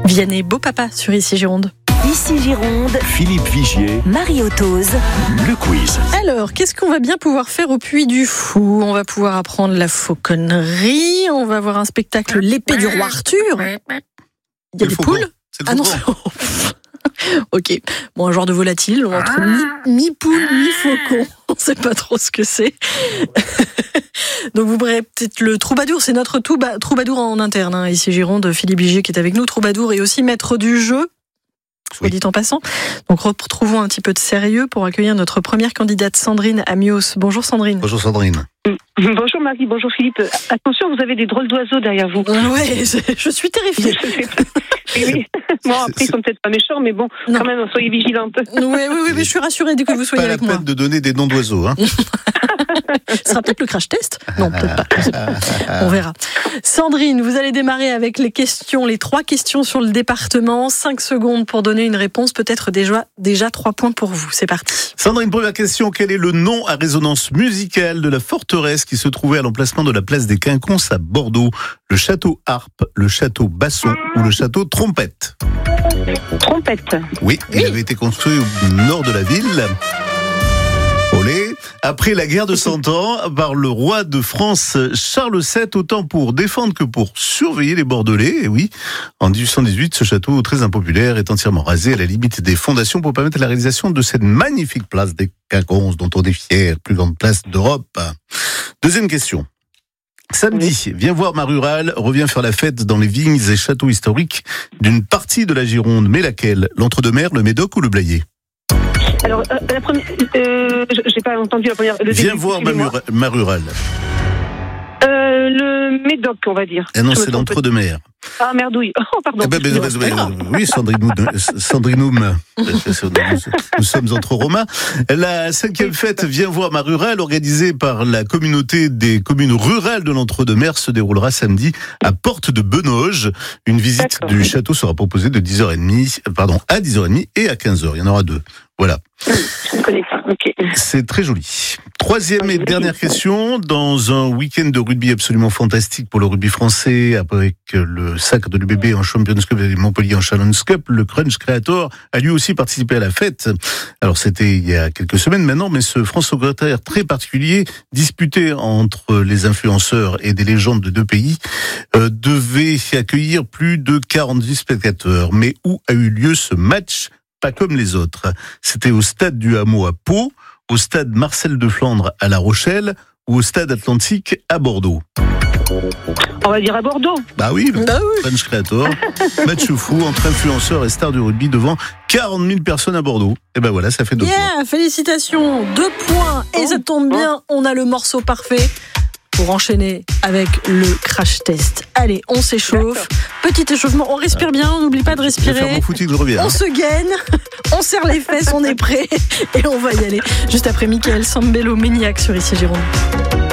Vianney, beau papa sur Ici Gironde. Ici Gironde, Philippe Vigier, Marie Autoz. le quiz. Alors, qu'est-ce qu'on va bien pouvoir faire au Puy du Fou? On va pouvoir apprendre la fauconnerie, on va voir un spectacle L'épée du roi Arthur. Il y a des poules? Ah non, ok. Bon, un genre de volatile, entre mi-poule, mi-faucon. On ne sait pas trop ce que c'est. Donc vous pourrez peut-être le troubadour, c'est notre troubadour en interne, ici Gironde, Philippe Vigier qui est avec nous, troubadour et aussi maître du jeu. Soit dit en passant. Donc retrouvons un petit peu de sérieux pour accueillir notre première candidate Sandrine Amios. Bonjour Sandrine. Bonjour Sandrine. Bonjour Marie, bonjour Philippe. Attention, vous avez des drôles d'oiseaux derrière vous. Ouais, je suis terrifiée. Oui. Bon, après, ils sont peut-être pas méchants, mais bon, quand même, soyez vigilantes. Oui, mais je suis rassurée dès que vous soyez avec moi. Pas la peine de donner des noms d'oiseaux. Hein. Ce sera peut-être le crash test. Non, peut-être pas. On verra. Sandrine, vous allez démarrer avec les 3 questions sur le département. 5 secondes pour donner une réponse, peut-être déjà 3 points pour vous. C'est parti. Sandrine, première question. Quel est le nom à résonance musicale de la forteresse qui se trouvait à l'emplacement de la place des Quinconces à Bordeaux? Le château Harpe, le château Basson ou le château Trompette? Trompette. Oui, il avait été construit au nord de la ville. Olé. Après la guerre de 100 ans, par le roi de France Charles VII, autant pour défendre que pour surveiller les Bordelais. Et oui, en 1818, ce château très impopulaire est entièrement rasé à la limite des fondations pour permettre la réalisation de cette magnifique place des Quinconces dont on est fier, plus grande place d'Europe. Deuxième question. Samedi, Viens voir ma rurale revient faire la fête dans les vignes et châteaux historiques d'une partie de la Gironde. Mais laquelle? L'Entre-deux-Mers, le Médoc ou le Blayais? Alors, la première, j'ai pas entendu la première. Viens voir ma rurale. Le Médoc, on va dire. Ah non, c'est l'Entre-deux-Mers. Ah, merdouille. Oh, pardon. Oui, Sandrinoum. Nous sommes entre Romains. La 5e fête Viens voir ma rurale, organisée par la communauté des communes rurales de l'Entre-deux-Mers, se déroulera samedi à Porte de Benoge. Une visite du château sera proposée de 10h30 à 10h30 et à 15h. Il y en aura 2. Voilà. Je ne connais pas. Ok. C'est très joli. Troisième et dernière question. Dans un week-end de rugby absolument fantastique pour le rugby français, avec le sacre de l'UBB en Champions Cup et Montpellier en Challenge Cup, le Crunch Creator a lui aussi participé à la fête. Alors c'était il y a quelques semaines maintenant, mais ce France-Angleterre très particulier, disputé entre les influenceurs et des légendes de 2 pays, devait accueillir plus de 48 spectateurs. Mais où a eu lieu ce match? Pas comme les autres. C'était au stade du Hameau à Pau, au stade Marcel de Flandre à La Rochelle ou au stade Atlantique à Bordeaux. On va dire à Bordeaux. Bah oui, le French Creator. Match fou entre influenceurs et stars du rugby devant 40 000 personnes à Bordeaux. Et ben voilà, ça fait 2 points. Félicitations, 2 points. Et ça tombe bien, on a le morceau parfait pour enchaîner avec le crash test. Allez, on s'échauffe. Petit échauffement, on respire bien, on n'oublie pas de respirer. Je vais faire mon footing, je reviens. On se gaine, on serre les fesses, on est prêt et on va y aller. Juste après Michael Sambello, Maniac sur Ici Gironde.